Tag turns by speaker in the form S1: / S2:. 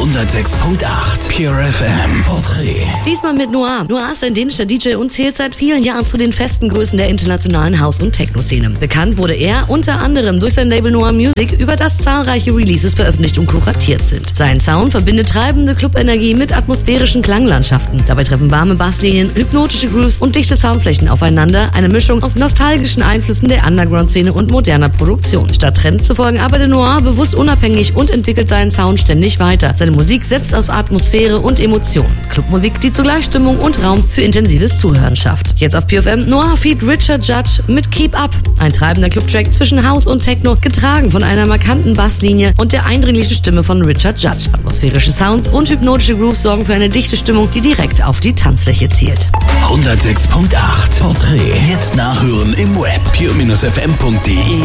S1: 106.8 Pure FM Porträt.
S2: Diesmal mit Noir. Noir ist ein dänischer DJ und zählt seit vielen Jahren zu den festen Größen der internationalen House- und Techno-Szene. Bekannt wurde er unter anderem durch sein Label Noir Music, über das zahlreiche Releases veröffentlicht und kuratiert sind. Sein Sound verbindet treibende Clubenergie mit atmosphärischen Klanglandschaften. Dabei treffen warme Basslinien, hypnotische Grooves und dichte Soundflächen aufeinander. Eine Mischung aus nostalgischen Einflüssen der Underground-Szene und moderner Produktion. Statt Trends zu folgen, arbeitet Noir bewusst unabhängig und entwickelt seinen Sound ständig weiter. Seine Musik setzt aus Atmosphäre und Emotionen. Clubmusik, die zugleich Stimmung und Raum für intensives Zuhören schafft. Jetzt auf Pure FM Noir feat. Richard Judge mit Keep Up. Ein treibender Clubtrack zwischen House und Techno, getragen von einer markanten Basslinie und der eindringlichen Stimme von Richard Judge. Atmosphärische Sounds und hypnotische Grooves sorgen für eine dichte Stimmung, die direkt auf die Tanzfläche zielt.
S1: 106.8 Porträt. Jetzt nachhören im Web pure-fm.de